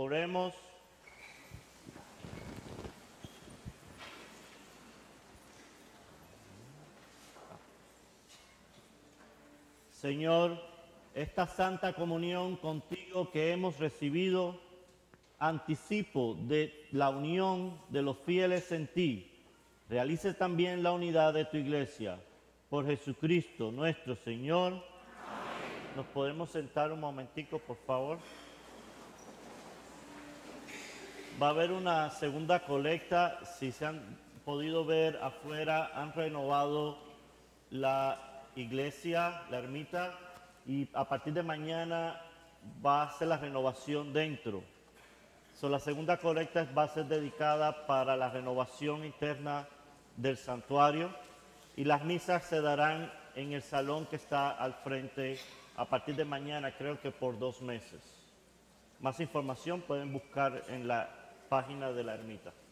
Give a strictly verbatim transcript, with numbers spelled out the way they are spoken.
Oremos. Señor, esta santa comunión contigo que hemos recibido, anticipo de la unión de los fieles en ti, realice también la unidad de tu iglesia. Por Jesucristo nuestro Señor. Amén. ¿Nos podemos sentar un momentico, por favor? Va a haber una segunda colecta. Si se han podido ver afuera, han renovado la iglesia, la ermita, y a partir de mañana va a ser la renovación dentro. So, la segunda colecta va a ser dedicada para la renovación interna del santuario y las misas se darán en el salón que está al frente a partir de mañana, creo que por dos meses. Más información pueden buscar en la página de la ermita.